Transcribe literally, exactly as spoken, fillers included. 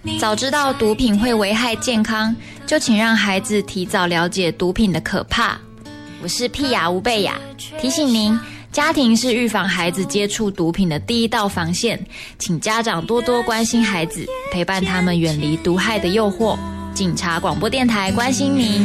早知道毒品会危害健康，就请让孩子提早了解毒品的可怕。我是屁雅吴贝雅，提醒您，家庭是预防孩子接触毒品的第一道防线，请家长多多关心孩子，陪伴他们远离毒害的诱惑。警察广播电台关心您。